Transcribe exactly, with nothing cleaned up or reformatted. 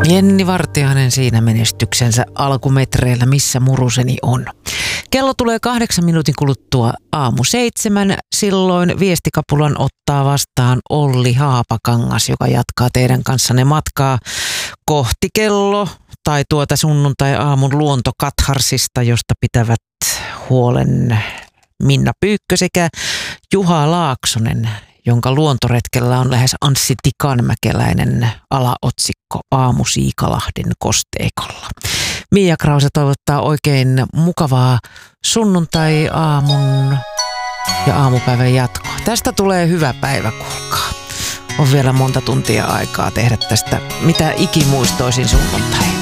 Jenni Vartiainen siinä menestyksensä alkumetreillä, missä muruseni on. Kello tulee kahdeksan minuutin kuluttua aamu seitsemän. Silloin viestikapulan ottaa vastaan Olli Haapakangas, joka jatkaa teidän kanssanne matkaa kohti kello tai tuota sunnuntai-aamun luontokatharsista, josta pitävät huolen Minna Pyykkö sekä Juha Laaksonen, jonka luontoretkellä on lähes Anssi Tikanmäkeläinen alaotsikko Aamu Siikalahden kosteikolla. Mia Krause toivottaa oikein mukavaa sunnuntai-aamun ja aamupäivän jatkoa. Tästä tulee hyvä päivä, kuulkaa. On vielä monta tuntia aikaa tehdä tästä mitä ikimuistoisin sunnuntai.